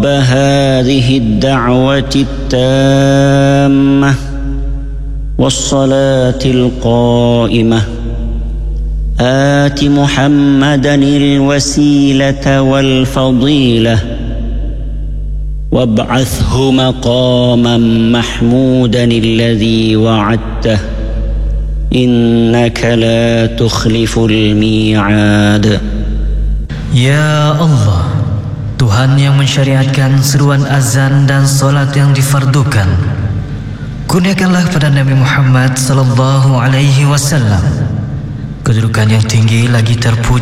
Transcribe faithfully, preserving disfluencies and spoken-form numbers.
رب هذه الدعوة التامة والصلاة القائمة آت محمدا الوسيلة والفضيلة وابعثه مقاما محمودا الذي وعدته إنك لا تخلف الميعاد. Ya Allah, Tuhan yang mensyariatkan seruan azan dan solat yang difardukan, kurniakanlah pada Nabi Muhammad sallallahu alaihi wasallam kedudukan yang tinggi lagi terpuji